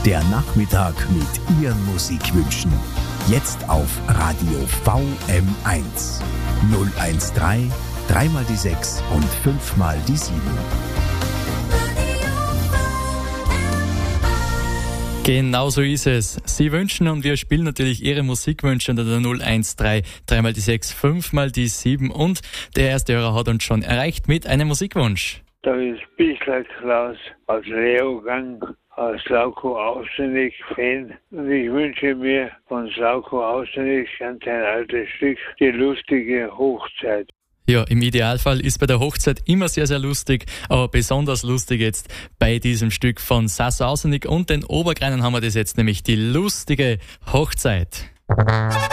Der Nachmittag mit Ihren Musikwünschen. Jetzt auf Radio VM1. 013 3 mal die 6 und 5 mal die 7. Genau so ist es. Sie wünschen und wir spielen natürlich Ihre Musikwünsche unter der 013 3 mal die 6, 5 mal die 7 und der erste Hörer hat uns schon erreicht mit einem Musikwunsch. Da ist Bichler Klaus aus Leogang, aus Sauko Außenich Fan. Und ich wünsche mir von Sauko Außenich ganz ein altes Stück, die lustige Hochzeit. Ja, im Idealfall ist bei der Hochzeit immer sehr, sehr lustig, aber besonders lustig jetzt bei diesem Stück von Sasso Außenich und den Obergreinen haben wir das jetzt, nämlich die lustige Hochzeit.